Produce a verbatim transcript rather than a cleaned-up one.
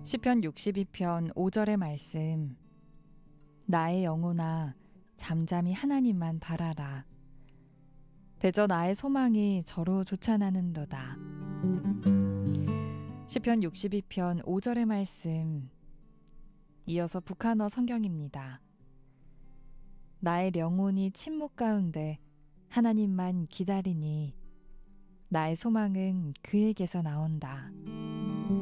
시편 육십이 편 오 절의 말씀. 나의 영혼아 잠잠히 하나님만 바라라. 대저 나의 소망이 저로 솟아나는도다. 시편 육십이 편 오 절의 말씀. 이어서 북한어 성경입니다. 나의 영혼이 침묵 가운데 하나님만 기다리니 나의 소망은 그에게서 나온다.